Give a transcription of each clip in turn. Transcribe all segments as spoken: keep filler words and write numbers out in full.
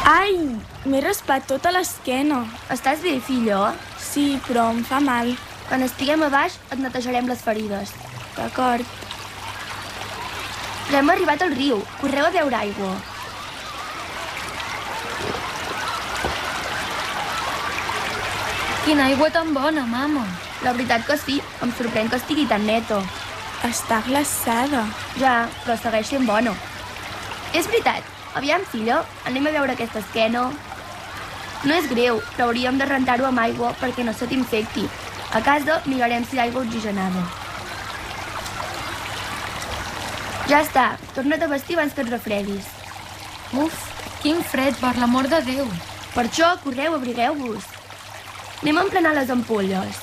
Ai, m'he raspat tota l'esquena. Estàs bé, fillo? Sí, però em fa mal. Quan estiguem a baix et netejarem les ferides. D'acord. Ja hem arribat al riu. Correu a beure aigua. Quina aigua tan bona, mama. La veritat que sí, em sorprèn que estigui tan neta. Està glaçada. Ja, però segueix sent bona. És veritat. Aviam, filla, anem a veure aquesta esquena. No és greu, però hauríem de rentar-ho amb aigua perquè no se t'infecti. A casa mirarem si l'aigua oxigenada. Ja està, torna't a vestir abans que et refredis. Uf, quin fred, per l'amor de Déu. Per això, correu, abrigueu-vos. Anem a emplenar les ampolles.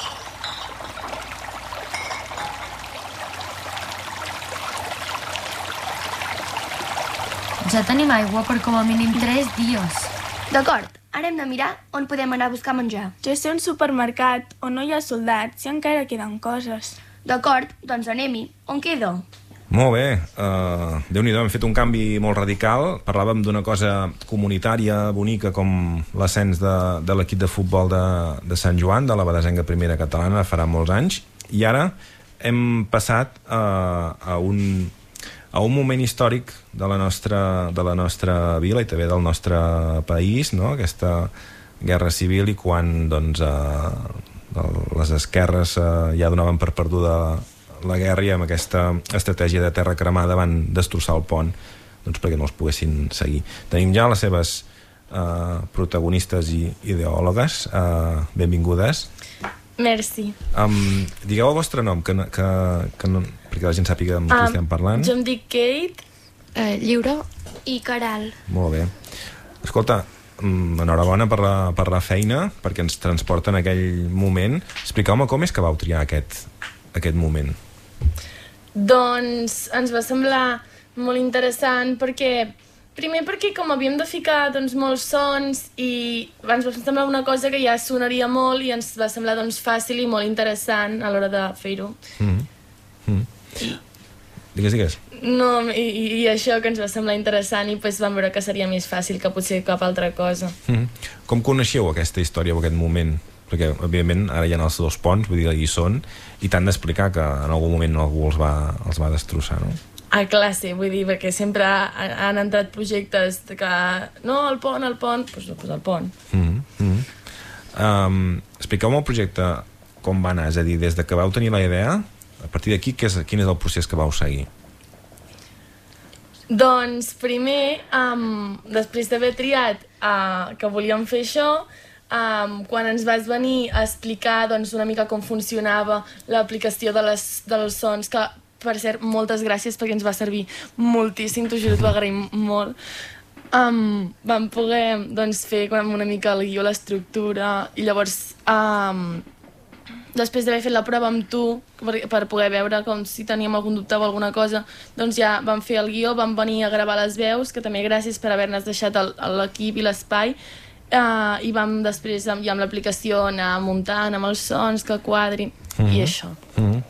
Ja tenim aigua per com a mínim tres dies. D'acord, ara hem de mirar on podem anar a buscar menjar. Jo sé un supermercat on no hi ha soldats i encara queden coses. D'acord, doncs anem-hi. On queda? Molt bé, uh, Déu-n'hi-do, hem fet un canvi molt radical. Parlàvem d'una cosa comunitària, bonica, com l'ascens de, de l'equip de futbol de, de Sant Joan, de la Badesenga Primera Catalana, farà molts anys, i ara hem passat uh, a un... a un moment històric de la nostra, de la nostra vila i també del nostre país, no? Aquesta guerra civil, i quan doncs, eh, les esquerres eh, ja donaven per perduda la guerra i amb aquesta estratègia de terra cremada van destrossar el pont, doncs, perquè no els poguessin seguir. Tenim ja les seves eh, protagonistes i ideòlogues. Eh, benvingudes. Merci. Um, digueu el vostre nom, que, que, que no, perquè la gent sàpiga amb qui Um, estem parlant. Jo em dic Kate. Eh, lliure. I Caral. Molt bé. Escolta, mm, enhorabona per la, per la feina, perquè ens transporta en aquell moment. Expliqueu-me com és que vau triar aquest, aquest moment. Doncs ens va semblar molt interessant perquè... Primer perquè com havíem de ficar doncs, molts sons i ens va semblar una cosa que ja sonaria molt i ens va semblar doncs, fàcil i molt interessant a l'hora de fer-ho. Mm-hmm. Mm-hmm. I... Digues, digues. No, i, i això que ens va semblar interessant i pues, vam veure que seria més fàcil que potser cap altra cosa. Mm-hmm. Com coneixeu aquesta història o aquest moment? Perquè, òbviament, ara hi ha els dos ponts, vull dir, hi són, i t'han d'explicar que en algun moment algú els va, els va destrossar, no? A classe, vull dir, perquè sempre han entrat projectes que... No, el pont, el pont... Doncs pues, pues el pont. Mm-hmm. Mm-hmm. Um, expliqueu-me el projecte com va anar, és a dir, des de que vau tenir la idea, a partir d'aquí, quin és el procés que vau seguir? Doncs primer, um, després d'haver triat uh, que volíem fer això, um, quan ens vas venir a explicar doncs, una mica com funcionava l'aplicació de les, dels sons, que per cert, moltes gràcies perquè ens va servir moltíssim, t'ho juro, t'ho agraïm molt. Um, vam poder doncs, fer una mica el guió, l'estructura, i llavors, um, després d'haver fet la prova amb tu, per, per poder veure com si teníem algun dubte o alguna cosa, doncs ja vam fer el guió, vam venir a gravar les veus, que també gràcies per haver-nos deixat l'equip i l'espai, uh, i vam després, ja amb l'aplicació, anar muntant amb els sons, que quadrin, mm-hmm. i això. Mm-hmm.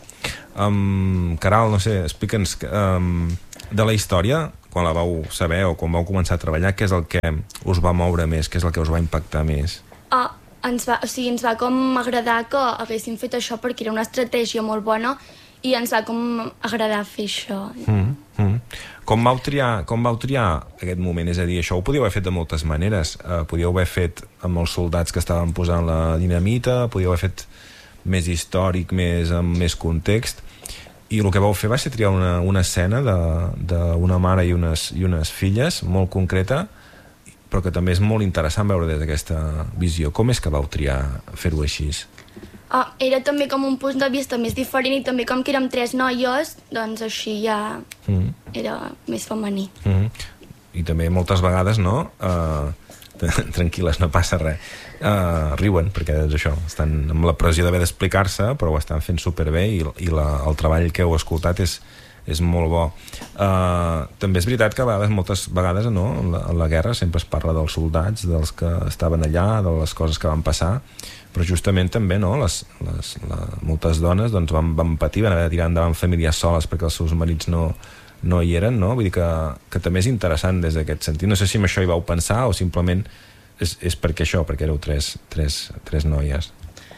Um, Caral, no sé, explica'ns um, de la història, quan la vau saber o quan vau començar a treballar, què és el que us va moure més, què és el que us va impactar més? Ah, ens va, o sigui, ens va com agradar que haguéssim fet això perquè era una estratègia molt bona i ens va com agradar fer això. Mm -hmm. Com vau triar, com vau triar aquest moment? És a dir, això ho podíeu haver fet de moltes maneres. Uh, podíeu haver fet amb els soldats que estaven posant la dinamita, podíeu haver fet més històric, més, amb més context, i el que vau fer va ser triar una, una escena d'una mare i unes, i unes filles molt concreta, però que també és molt interessant veure des d'aquesta visió. Com és que vau triar fer-ho així? Ah, era també com un punt de vista més diferent i també com que érem tres noies, doncs així ja mm. era més femení. Mm. I també moltes vegades, no? Uh, tranquil·les, no passa res. Uh, riuen, perquè és això, estan amb la pressió d'haver d'explicar-se, però ho estan fent superbé i, i la, el treball que heu escoltat és, és molt bo. Uh, també és veritat que a vegades, moltes vegades, no, en la, en la guerra sempre es parla dels soldats, dels que estaven allà, de les coses que van passar, però justament també, no, les, les, la, moltes dones doncs, van, van patir, van haver de tirar endavant famílies soles perquè els seus marits no, no hi eren, no? Vull dir que, que també és interessant des d'aquest sentit. No sé si amb això hi vau pensar o simplement és, és perquè això, perquè éreu tres, tres, tres noies.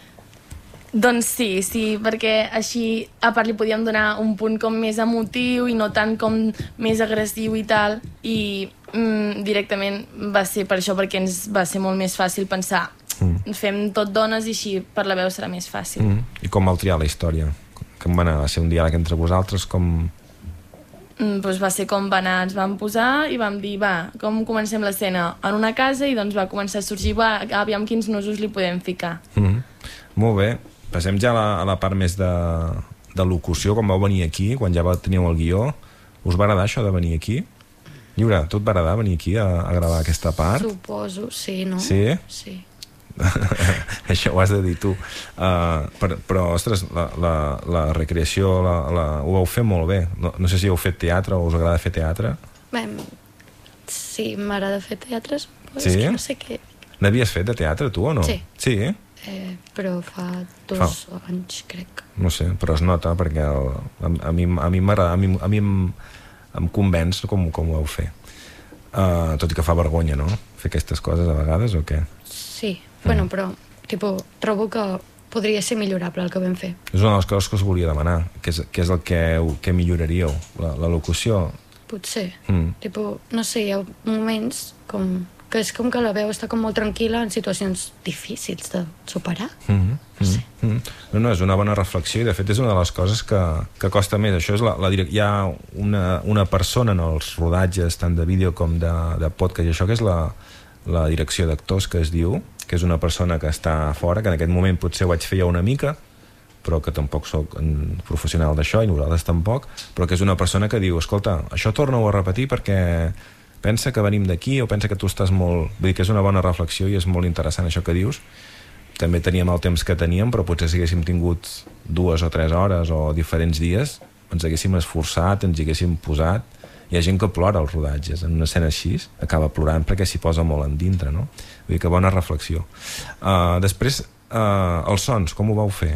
Doncs sí, sí, perquè així a part li podíem donar un punt com més emotiu i no tant com més agressiu i tal, i mm, directament va ser per això, perquè ens va ser molt més fàcil pensar mm. fem tot dones i així per la veu serà més fàcil. Mm. I com vau triar la història? Com va anar? Va ser un diàleg entre vosaltres? Com... Mm, doncs va ser com va anar, ens vam posar i vam dir, va, com comencem l'escena? En una casa, i doncs va començar a sorgir, va, aviam quins nusos li podem ficar. Mm. Molt bé. Passem ja a la, a la part més de, de locució, quan vau venir aquí, quan ja teníeu el guió. Us va agradar això de venir aquí? Lliure, tu et va agradar venir aquí a, a gravar aquesta part? Suposo, sí, no? Sí? Sí. Això ho has de dir tu. Uh, per, però, ostres, la, la, la recreació la, la, ho vau fer molt bé. No, no sé si heu fet teatre o us agrada fer teatre. Bé, sí, m'agrada fer teatres, però sí? És que no sé què... N'havies fet de teatre, tu, o no? Sí. Sí? Eh, però fa dos fa. anys, crec. No sé, però es nota, perquè el, a, a mi a mi m'agrada, a mi, a mi em, em convenç com, com ho heu fet. Uh, tot i que fa vergonya, no? Fer aquestes coses a vegades, o què? Sí, mm. bueno, però tipo, trobo que podria ser millorable el que vam fer. És una de les coses que us volia demanar. Què és, què és el que, que milloraríeu? La, la locució? Potser. Mm. Tipo, no sé, hi ha moments com... que és com que la veu està com molt tranquil·la en situacions difícils de superar. Mm-hmm. No sé. Mm-hmm. No, no, és una bona reflexió i de fet és una de les coses que, que costa més. Això és la, la direc... Hi ha una, una persona en els rodatges tant de vídeo com de, de podcast i això que és la, la direcció d'actors, que es diu, que és una persona que està fora, que en aquest moment potser ho vaig fer ja una mica, però que tampoc sóc professional d'això i nosaltres tampoc, però que és una persona que diu, escolta, això torna-ho a repetir perquè pensa que venim d'aquí o pensa que tu estàs molt... Vull dir que és una bona reflexió i és molt interessant això que dius. També teníem el temps que teníem, però potser si haguéssim tingut dues o tres hores o diferents dies, ens haguéssim esforçat, ens hi haguéssim posat. Hi ha gent que plora als rodatges. En una escena així acaba plorant perquè s'hi posa molt en dintre, no? Vull dir que bona reflexió. Uh, després, uh, els sons, com ho vau fer?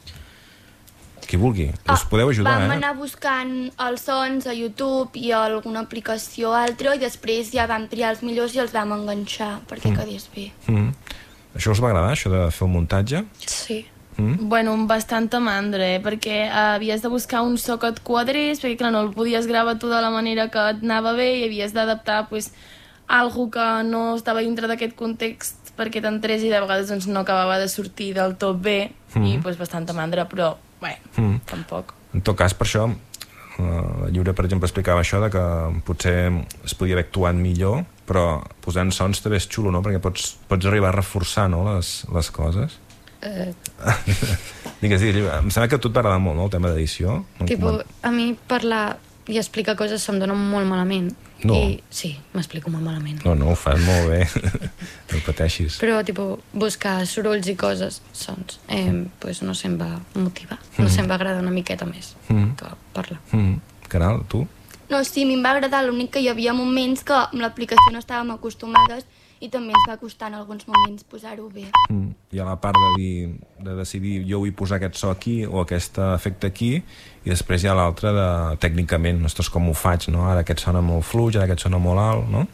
Qui vulgui, us Ah, podeu ajudar, vam eh? anar buscant els sons a YouTube i a alguna aplicació altra i després ja vam triar els millors i els vam enganxar perquè Mm. quedés bé. Mm. Això us va agradar, això de fer el muntatge? Sí. Mm? Bueno, amb bastanta mandra, eh? Perquè havies de buscar un so que et quadrés, perquè clar, no el podies gravar tu de la manera que et anava bé i havies d'adaptar pues, algo que no estava dintre d'aquest context perquè t'entrés i de vegades doncs, no acabava de sortir del tot bé Mm. i pues, bastanta mandra, però bé, Mm. tampoc. En tot cas, per això, la Lliure, per exemple, explicava això de que potser es podia haver actuat millor, però posant sons també és xulo, no? Perquè pots, pots arribar a reforçar, no?, les, les coses. Eh, Digues, digues, em sembla que a tu et va agradar molt, no?, el tema d'edició. No? tipo, a mi parlar i explicar coses se'm dona molt malament. No. I sí, m'explico molt malament. No, no, ho fas molt bé. No pateixis. Però, tipo, buscar sorolls i coses, sons, eh, pues no se'm va motivar. No se'm va agradar una miqueta més Mm. que parlar. Mm. Caral, tu? No, sí, a mi em va agradar, l'únic que hi havia moments que amb l'aplicació no estàvem acostumades i també ens va costar en alguns moments posar-ho bé. Mm. Hi ha la part de, dir, de decidir jo vull posar aquest so aquí o aquest efecte aquí i després hi ha l'altra de tècnicament, ostres, com ho faig, no? Ara aquest sona molt fluix, ara aquest sona molt alt, no?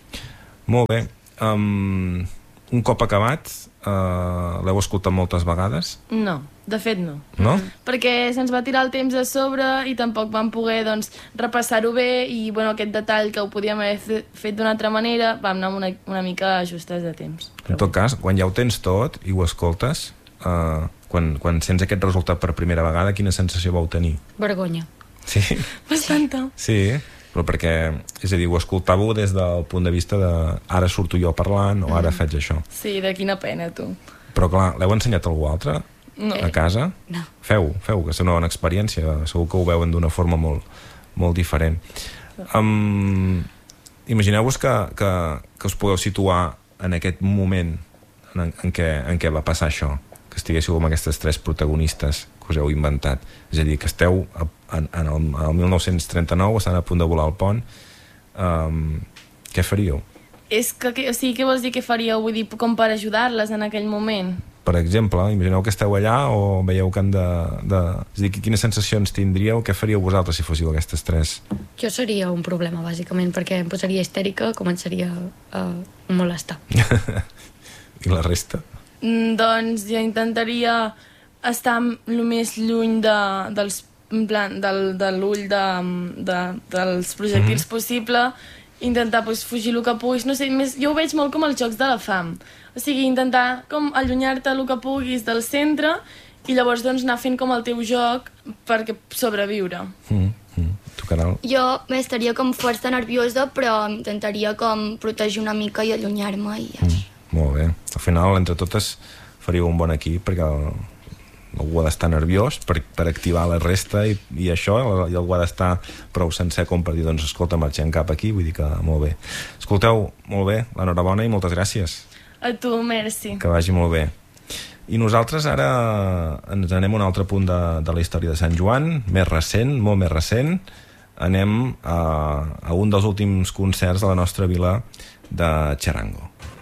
Molt bé. Um, un cop acabat, uh, l'heu escoltat moltes vegades? No, de fet no. No? Perquè se'ns va tirar el temps a sobre i tampoc vam poder doncs, repassar-ho bé i bueno, aquest detall que ho podíem haver fe- fet d'una altra manera vam anar una, una mica ajustats de temps. En tot cas, quan ja ho tens tot i ho escoltes, uh, quan, quan sents aquest resultat per primera vegada, quina sensació vau tenir? Vergonya. Sí? Bastanta. Sí, però perquè, és a dir, ho escoltàveu des del punt de vista de ara surto jo parlant o ara faig això. Sí, de quina pena, tu. Però clar, l'heu ensenyat a algú altre? No. A casa? No. Feu, feu, que és una bona experiència. Segur que ho veuen d'una forma molt, molt diferent. Um, Imagineu-vos que, que, que us podeu situar en aquest moment en, en, què, en què va passar això, que estiguéssiu amb aquestes tres protagonistes que us heu inventat. És a dir, que esteu a, en, en el, el mil nou-cents trenta-nou, estan a punt de volar el pont. Um, què faríeu? És que, que, o sigui, què vols dir que faríeu? Vull dir, com per ajudar-les en aquell moment? per exemple, imagineu que esteu allà o veieu que han de... de... És a dir, quines sensacions tindríeu, què faríeu vosaltres si fóssiu aquestes tres? Jo seria un problema, bàsicament, perquè em posaria histèrica, començaria a molestar. I la resta? Mm, doncs jo intentaria estar el més lluny de, dels, en plan, del, de l'ull de, de, dels projectils mm-hmm. possible, intentar pues, fugir el que puguis, no sé, més, jo ho veig molt com els jocs de la fam, o sigui, intentar com allunyar-te el que puguis del centre i llavors doncs anar fent com el teu joc perquè sobreviure. Mm-hmm. Tu, Caral? Jo estaria com força nerviosa, però intentaria com protegir una mica i allunyar-me i així. Mm. Molt bé. Al final, entre totes, faríeu un bon equip, perquè el, algú ha d'estar nerviós per, per activar la resta i, i això, i algú ha d'estar prou sencer com per dir, doncs, escolta, marxem cap aquí, vull dir que molt bé. Escolteu, molt bé, l'enhorabona i moltes gràcies. A tu, merci. Que vagi molt bé. I nosaltres ara ens anem a un altre punt de, de la història de Sant Joan, més recent, molt més recent. Anem a, a un dels últims concerts de la nostra vila de Charango.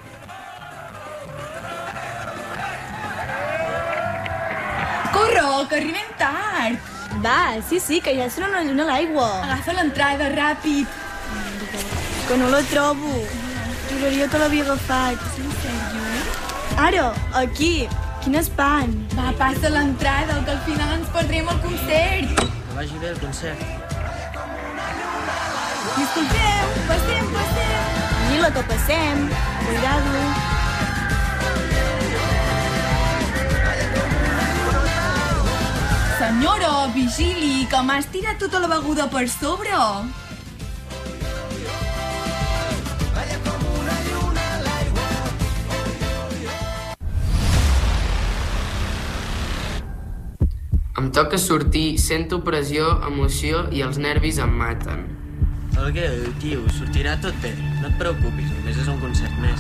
Corro, que arribem tard! Va, sí, sí, que ja sona una lluna a l'aigua. Agafa l'entrada, ràpid! Que no la trobo. Juraria que l'havia agafat. En sèrio? Ara, aquí. Quin espant. Va, passa l'entrada, que al final ens perdrem el concert. Que vagi bé el concert. Disculpeu, passem, passem. Mira que passem. Cuidado. Senyora, vigili, que m'has tirat tota la beguda per sobre. Em toca sortir, sento pressió, emoció i els nervis em maten. El què, tio? Sortirà tot bé. No et preocupis, només és un concert més.